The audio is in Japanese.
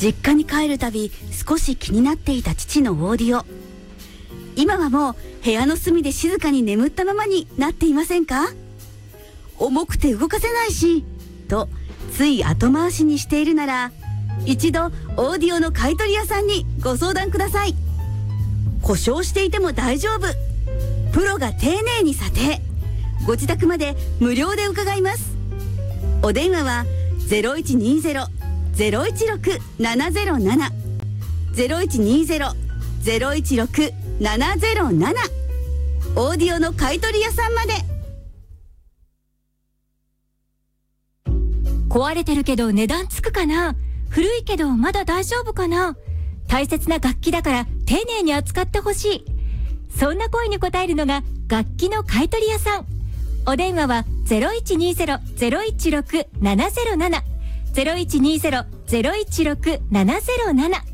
実家に帰るたび少し気になっていた父のオーディオ。今はもう部屋の隅で静かに眠ったままになっていませんか？重くて動かせないしとつい後回しにしているなら、一度オーディオの買い取り屋さんにご相談ください。故障していても大丈夫。プロが丁寧に査定。ご自宅まで無料で伺います。お電話は 0120-016-707 0120-016-707 オーディオの買い取り屋さんまで。 壊れてるけど値段つくかな、古いけどまだ大丈夫かな、大切な楽器だから丁寧に扱ってほしい。そんな声に応えるのが楽器の買い取り屋さん。お電話は 0120-016-707 0120-016-707